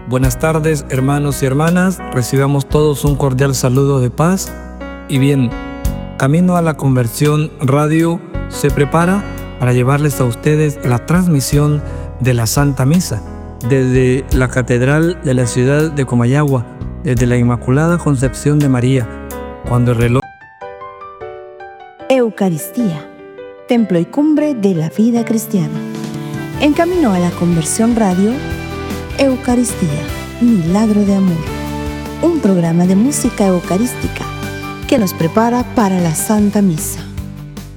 Buenas tardes, hermanos y hermanas. Recibamos todos un cordial saludo de paz. Y bien, Camino a la Conversión Radio se prepara para llevarles a ustedes la transmisión de la Santa Misa desde la Catedral de la ciudad de Comayagua, desde la Inmaculada Concepción de María, cuando el reloj... Eucaristía, templo y cumbre de la vida cristiana. En Camino a la Conversión Radio, Eucaristía, milagro de amor. Un programa de música eucarística que nos prepara para la Santa Misa.